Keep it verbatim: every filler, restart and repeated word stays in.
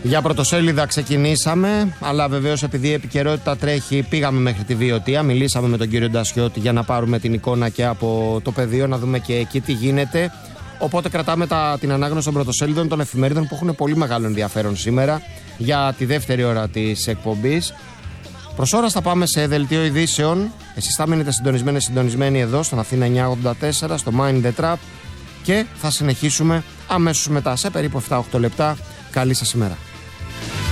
Για πρωτοσέλιδα ξεκινήσαμε, αλλά βεβαίως επειδή η επικαιρότητα τρέχει, πήγαμε μέχρι τη Βιωτία, μιλήσαμε με τον κύριο Ντασιώτη για να πάρουμε την εικόνα και από το πεδίο, να δούμε και εκεί τι γίνεται. Οπότε κρατάμε τα, την ανάγνωση των πρωτοσέλιδων των εφημερίδων που έχουν πολύ μεγάλο ενδιαφέρον σήμερα για τη δεύτερη ώρα της εκπομπής. Προς ώρας θα πάμε σε δελτίο ειδήσεων. Εσείς θα μείνετε συντονισμένοι, συντονισμένοι εδώ στον Αθήνα εννιακόσια ογδόντα τέσσερα, στο Mind the Trap, και θα συνεχίσουμε αμέσως μετά σε περίπου επτά με οκτώ λεπτά. Καλή σας ημέρα.